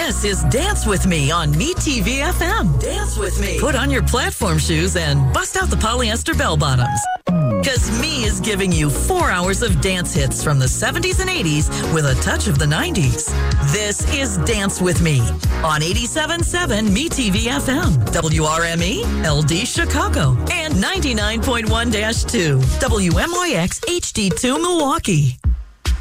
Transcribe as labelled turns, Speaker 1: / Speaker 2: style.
Speaker 1: This is Dance With Me on Me TV FM. Dance with me. Put on your platform shoes and bust out the polyester bell bottoms. Because Me is giving you 4 hours of dance hits from the 70s and 80s with a touch of the 90s. This is Dance With Me on 87.7 Me TV FM, WRME, LD Chicago, and 99.1-2, WMYX HD2 Milwaukee.